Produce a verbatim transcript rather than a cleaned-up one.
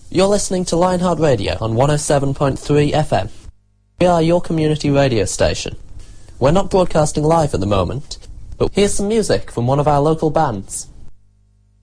You're listening to Lionheart Radio on one oh seven point three F M. We are your community radio station. We're not broadcasting live at the moment, but here's some music from one of our local bands.